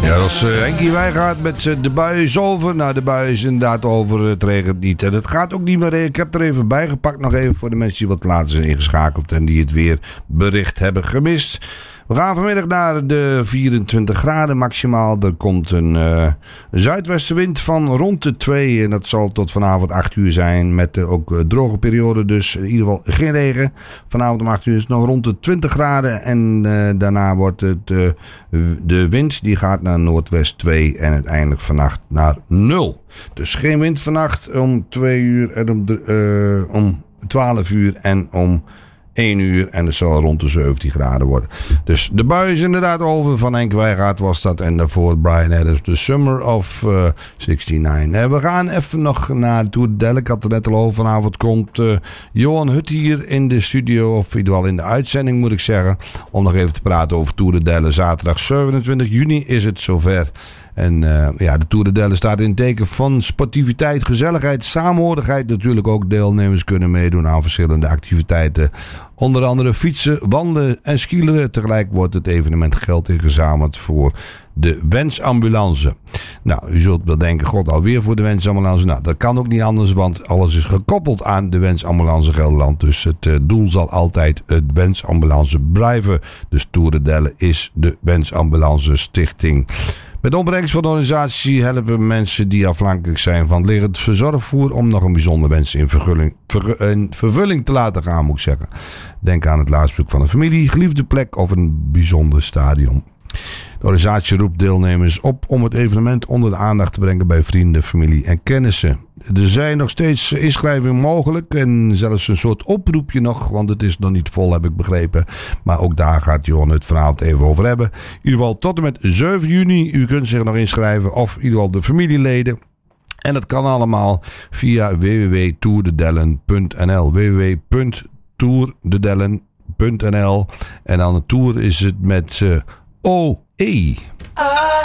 Ja, als Henkie Wijngaard met de bui is over. Nou, de bui is inderdaad over. Het regent niet. En het gaat ook niet meer. Ik heb er even bij gepakt. Nog even voor de mensen die wat later zijn ingeschakeld. En die het weerbericht hebben gemist. We gaan vanmiddag naar de 24 graden maximaal. Er komt een zuidwestenwind van rond de 2. En dat zal tot vanavond 8 uur zijn. Met ook droge periode. Dus in ieder geval geen regen. Vanavond om 8 uur is het nog rond de 20 graden. En daarna wordt het de wind die gaat naar noordwest 2. En uiteindelijk vannacht naar 0. Dus geen wind vannacht om 2 uur en om 12 uur en om 1 uur en het zal rond de 17 graden worden. Dus de bui is inderdaad over. Van Henk Wijngaard was dat. En daarvoor Bryan Adams, The Summer of 69. We gaan even nog naar Tour de Delle. Ik had het net al over. Vanavond komt Johan Hut hier in de studio. Of in ieder geval in de uitzending moet ik zeggen. Om nog even te praten over Tour de Delle. Zaterdag 27 juni is het zover. En de Tour de Delle staat in het teken van sportiviteit, gezelligheid, samenhorigheid. Natuurlijk ook deelnemers kunnen meedoen aan verschillende activiteiten. Onder andere fietsen, wandelen en skileren. Tegelijk wordt het evenement geld ingezameld voor de wensambulance. Nou, u zult wel denken, god, alweer voor de wensambulance. Nou, dat kan ook niet anders, want alles is gekoppeld aan de wensambulance Gelderland. Dus het doel zal altijd het wensambulance blijven. Dus Tour de Delle is de wensambulance stichting. Met de opbrengst van de organisatie helpen mensen die afhankelijk zijn van liggend verzorgvoer om nog een bijzondere wens in vervulling te laten gaan, moet ik zeggen. Denk aan het laatste bezoek van een familie, geliefde plek of een bijzonder stadion. De organisatie roept deelnemers op om het evenement onder de aandacht te brengen bij vrienden, familie en kennissen. Er zijn nog steeds inschrijvingen mogelijk en zelfs een soort oproepje nog, want het is nog niet vol, heb ik begrepen. Maar ook daar gaat Johan het vanavond even over hebben. In ieder geval tot en met 7 juni. U kunt zich nog inschrijven of in ieder geval de familieleden. En dat kan allemaal via www.tourdedellen.nl www.tourdedellen.nl En dan de tour is het met OE.